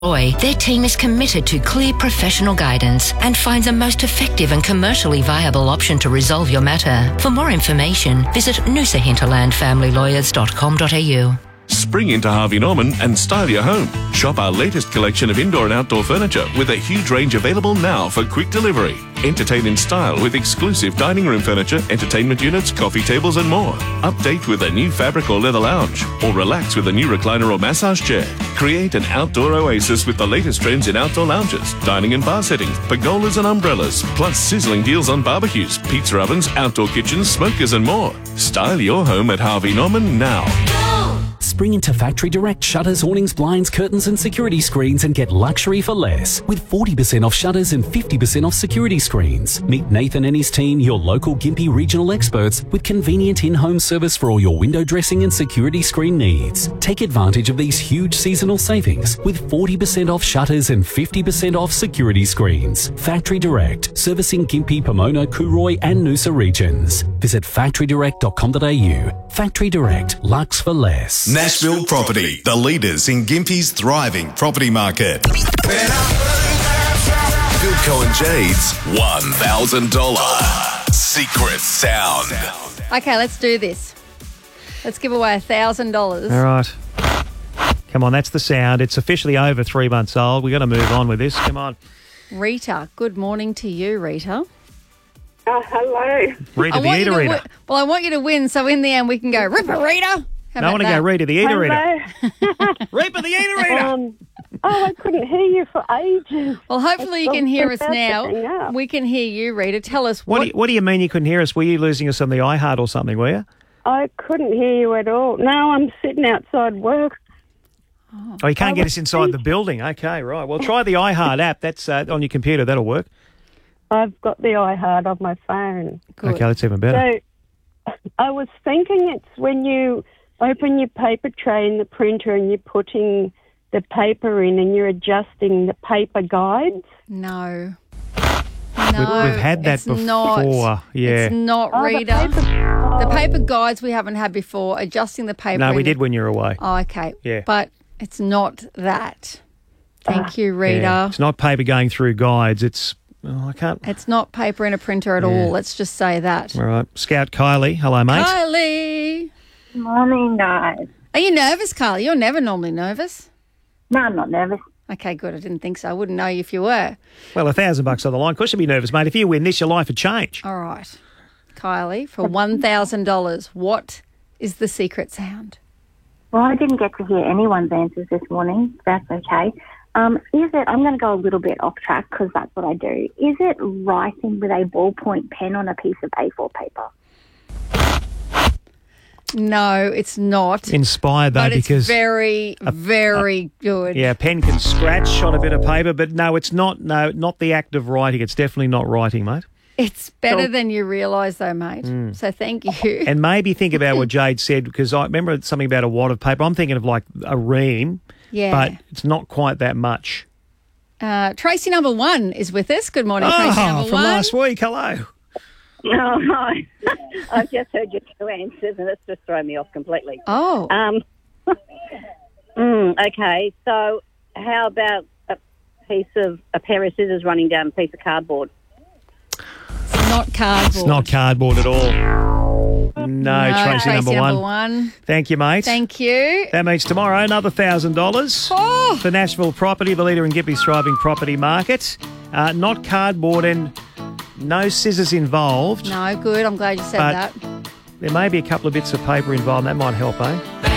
Their team is committed to clear professional guidance and finds a most effective and commercially viable option to resolve your matter. For more information, visit noosahinterlandfamilylawyers.com.au. Spring into Harvey Norman and style your home. Shop our latest collection of indoor and outdoor furniture with a huge range available now for quick delivery. Entertain in style with exclusive dining room furniture, entertainment units, coffee tables and more. Update with a new fabric or leather lounge, or relax with a new recliner or massage chair. Create an outdoor oasis with the latest trends in outdoor lounges, dining and bar settings, pergolas and umbrellas, plus sizzling deals on barbecues, pizza ovens, outdoor kitchens, smokers and more. Style your home at Harvey Norman now. Spring into Factory Direct shutters, awnings, blinds, curtains and security screens and get luxury for less. With 40% off shutters and 50% off security screens. Meet Nathan and his team, your local Gympie regional experts, with convenient in-home service for all your window dressing and security screen needs. Take advantage of these huge seasonal savings with 40% off shutters and 50% off security screens. Factory Direct, servicing Gympie, Pomona, Cooroy and Noosa regions. Visit factorydirect.com.au. Factory Direct, luxe for less. Nashville Property, the leaders in Gympie's thriving property market. Philco and Jade's $1,000 secret sound. Okay, let's do this. Let's give away $1,000. All right. Come on, that's the sound. It's officially over 3 months old. We've got to move on with this. Come on. Rita, good morning to you, Rita. Hello. Rita the Eater Rita. Well, I want you to win, so in the end we can go, Ripper Rita. I want to go Rita the Eater Rita. Ripper the Eater Rita. I couldn't hear you for ages. Well, hopefully you can hear us now. We can hear you, Rita. Tell us what do you mean you couldn't hear us? Were you losing us on the iHeart or something, were you? I couldn't hear you at all. No, I'm sitting outside work. Oh, you can't get us inside the building. Okay, right. Well, try the iHeart app. That's on your computer. That'll work. I've got the iHeart on my phone. Good. Okay, that's even better. So I was thinking it's when you open your paper tray in the printer and you're putting the paper in and you're adjusting the paper guides. No. We've had that before. Not. Yeah. It's not, Rita. The paper guides we haven't had before. Adjusting the paper. No, we did when you were away. Oh, okay. Yeah. But it's not that. Thank you, Rita. Yeah. It's not paper going through guides. It's... Oh, I can't... It's not paper in a printer at all. Let's just say that. All right. Scout Kylie. Hello, mate. Kylie. Morning, guys. Are you nervous, Kylie? You're never normally nervous. No, I'm not nervous. Okay, good. I didn't think so. I wouldn't know you if you were. Well, $1,000 on the line. Of course you'd be nervous, mate. If you win this, your life would change. All right. Kylie, for $1,000, what is the secret sound? Well, I didn't get to hear anyone's answers this morning. That's okay. I'm going to go a little bit off track because that's what I do. Is it writing with a ballpoint pen on a piece of A4 paper? No, it's not. Inspired, though, but it's because... very, very good. Yeah, a pen can scratch on a bit of paper, but no, it's not. No, not the act of writing. It's definitely not writing, mate. It's better than you realise, though, mate. So thank you. And maybe think about what Jade said, because I remember something about a wad of paper. I'm thinking of like a ream, but it's not quite that much. Tracy number 1 is with us. Good morning, Tracy number 1. From last week. Hello. No, hi. I've just heard your 2 answers and it's just thrown me off completely. Oh. Okay, so how about a pair of scissors running down a piece of cardboard? It's not cardboard. It's not cardboard at all. No, Tracy number 1. Thank you, mate. Thank you. That means tomorrow another $1,000 for Nashville Property, the leader in Gympie's thriving property market. Not cardboard and no scissors involved. No, good. I'm glad you said that. There may be a couple of bits of paper involved. That might help, eh?